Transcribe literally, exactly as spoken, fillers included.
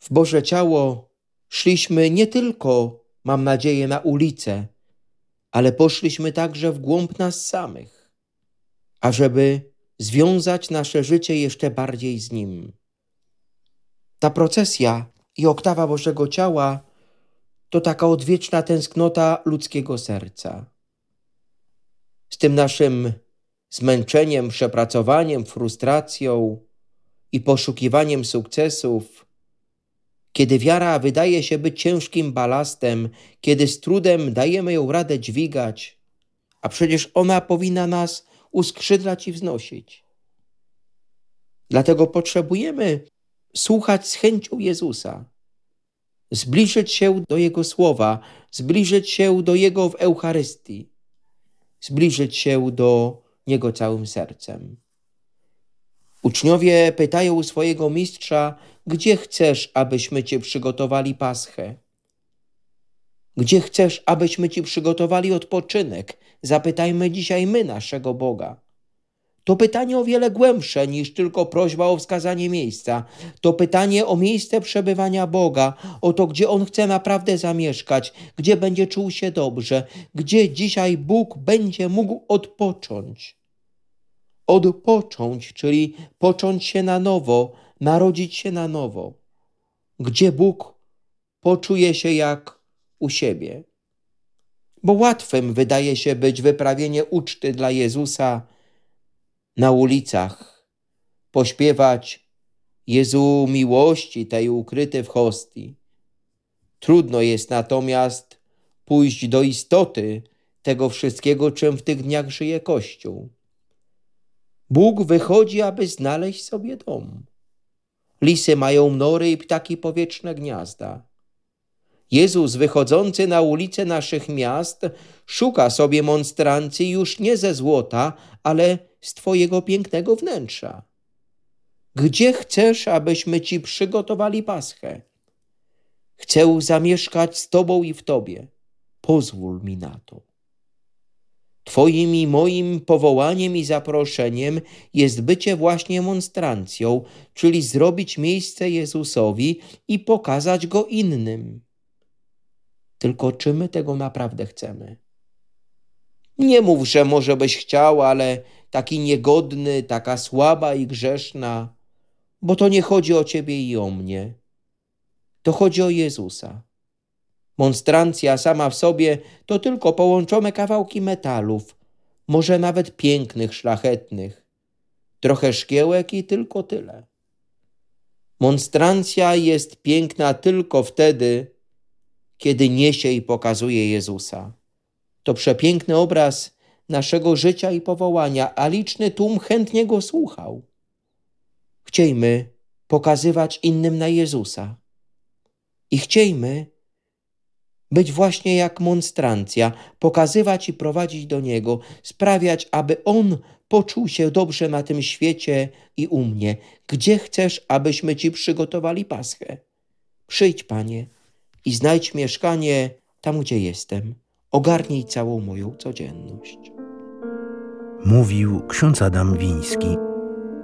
W Boże Ciało szliśmy nie tylko, mam nadzieję, na ulicę, ale poszliśmy także w głąb nas samych, ażeby związać nasze życie jeszcze bardziej z Nim. Ta procesja i oktawa Bożego Ciała to taka odwieczna tęsknota ludzkiego serca. Z tym naszym zmęczeniem, przepracowaniem, frustracją i poszukiwaniem sukcesów, kiedy wiara wydaje się być ciężkim balastem, kiedy z trudem dajemy ją radę dźwigać, a przecież ona powinna nas uskrzydlać i wznosić. Dlatego potrzebujemy słuchać z chęcią Jezusa, zbliżyć się do Jego Słowa, zbliżyć się do Jego w Eucharystii, zbliżyć się do Niego całym sercem. Uczniowie pytają swojego mistrza, gdzie chcesz, abyśmy Ci przygotowali Paschę? Gdzie chcesz, abyśmy Ci przygotowali odpoczynek? Zapytajmy dzisiaj my naszego Boga. To pytanie o wiele głębsze niż tylko prośba o wskazanie miejsca. To pytanie o miejsce przebywania Boga, o to, gdzie On chce naprawdę zamieszkać, gdzie będzie czuł się dobrze, gdzie dzisiaj Bóg będzie mógł odpocząć. Odpocząć, czyli począć się na nowo, narodzić się na nowo. Gdzie Bóg poczuje się jak u siebie. Bo łatwym wydaje się być wyprawienie uczty dla Jezusa na ulicach, pośpiewać Jezu miłości tej ukryty w hostii. Trudno jest natomiast pójść do istoty tego wszystkiego, czym w tych dniach żyje Kościół. Bóg wychodzi, aby znaleźć sobie dom. Lisy mają nory i ptaki powietrzne gniazda. Jezus, wychodzący na ulice naszych miast, szuka sobie monstrancji już nie ze złota, ale z Twojego pięknego wnętrza. Gdzie chcesz, abyśmy Ci przygotowali Paschę? Chcę zamieszkać z Tobą i w Tobie. Pozwól mi na to. Twoim i moim powołaniem i zaproszeniem jest bycie właśnie monstrancją, czyli zrobić miejsce Jezusowi i pokazać Go innym. Tylko czy my tego naprawdę chcemy? Nie mów, że może byś chciał, ale taki niegodny, taka słaba i grzeszna, bo to nie chodzi o Ciebie i o mnie. To chodzi o Jezusa. Monstrancja sama w sobie to tylko połączone kawałki metalów, może nawet pięknych, szlachetnych. Trochę szkiełek i tylko tyle. Monstrancja jest piękna tylko wtedy, kiedy niesie i pokazuje Jezusa. To przepiękny obraz naszego życia i powołania, a liczny tłum chętnie go słuchał. Chciejmy pokazywać innym na Jezusa. I chciejmy być właśnie jak monstrancja, pokazywać i prowadzić do Niego, sprawiać, aby On poczuł się dobrze na tym świecie i u mnie. Gdzie chcesz, abyśmy Ci przygotowali Paschę? Przyjdź, Panie, i znajdź mieszkanie tam, gdzie jestem. Ogarnij całą moją codzienność. Mówił ksiądz Adam Wiński.